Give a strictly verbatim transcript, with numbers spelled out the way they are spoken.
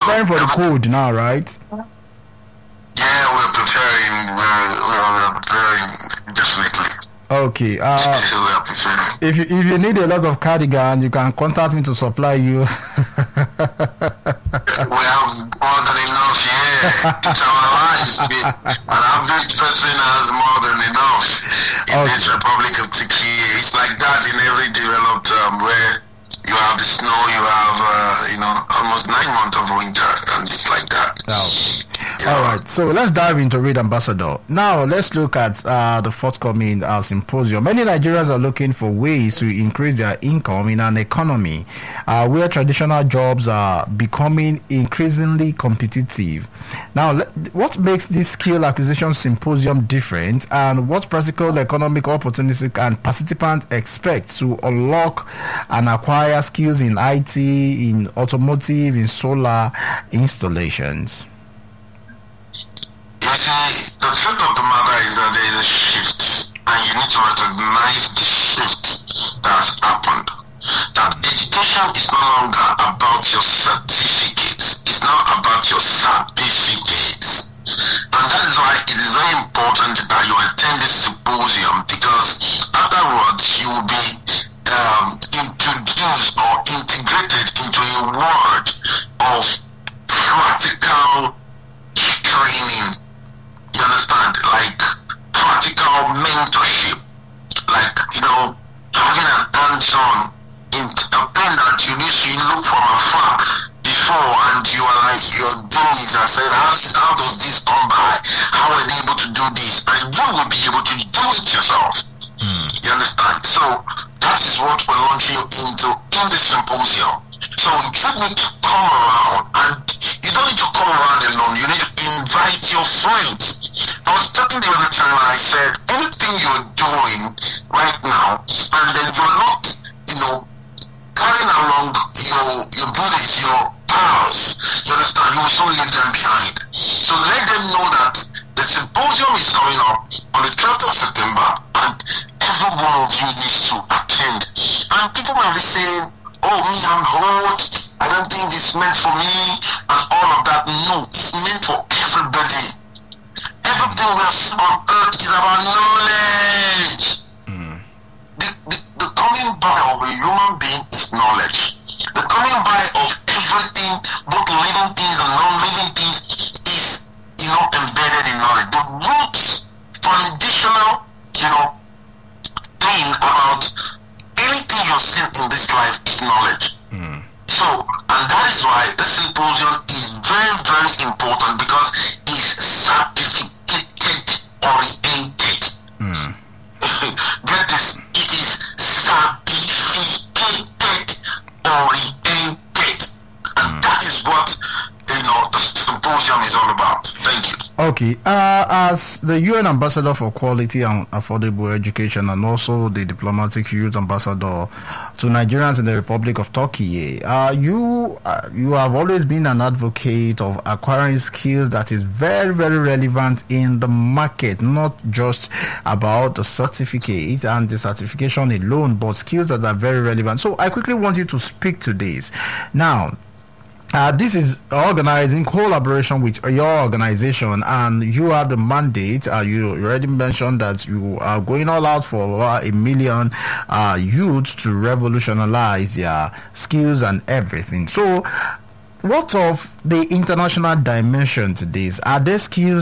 preparing for the cold now, right? Yeah, we're preparing. We're, we're preparing definitely. Okay. Uh, so we're preparing. If you if you need a lot of cardigan, you can contact me to supply you. We have more than enough. Yeah, it's our lives. An average person has more than enough in Okay. this Republic of Turkey. It's like that in every developed um, where you have the snow, you have uh, you know almost nine months of winter, and it's like that. Oh. You All know? right, so let's dive into Read Ambassador. Now, let's look at uh, the forthcoming uh, symposium. Many Nigerians are looking for ways to increase their income in an economy uh, where traditional jobs are becoming increasingly competitive. Now, le- what makes this skill acquisition symposium different, and what practical economic opportunities can participants expect to unlock and acquire skills in I T, in automotive, in solar installations? You see, the truth of the matter is that there is a shift, and you need to recognize the shift that has happened. That education is no longer about your certificates, it's not about your certificates. And that is why it is very important that you attend this symposium, because afterwards you will be um, introduced or integrated into a world of practical training. You understand? Like practical mentorship, like, you know, having an hands-on in a pen that you need to look from afar before, and you are like, you're doing this. I said, how, how does this come by? How are they able to do this? And you will be able to do it yourself. Mm. You understand? So that is what we're launching into in the symposium. So you need to come around, and you don't need to come around alone. You need to invite your friends. I was talking the other time and I said, anything you're doing right now, and then you're not, you know, carrying along your your buddies, your pals, you understand, you will soon leave them behind. So let them know that the symposium is coming up on the twelfth of September, and every one of you needs to attend. And people might be saying, oh, me, I'm old, I don't think it's meant for me, and all of that. No, it's meant for everybody. Everything we have seen on earth is about knowledge. Mm. The, the, the coming by of a human being is knowledge. The coming by of everything, both living things and non-living things, is, you know, embedded in knowledge. The roots, foundational, you know, thing about anything you're seeing in this life is knowledge. Mm. So, and that is why the symposium is very, very important, because it's certificate oriented. Mm. Get this, it is certificate oriented. And mm. that is what, you know, the symposium is all about. Thank you. Okay, uh, as the U N Ambassador for Quality and Affordable Education, and also the Diplomatic Youth Ambassador to Nigerians in the Republic of Turkey, uh, you uh, you have always been an advocate of acquiring skills that is very, very relevant in the market, not just about the certificate and the certification alone, but skills that are very relevant. So I quickly want you to speak to this. Now, Uh, this is organized in collaboration with your organization, and you have the mandate. Uh, you already mentioned that you are going all out for uh, a million uh, youths to revolutionize their skills and everything. So, what of the international dimension to this? Are there skills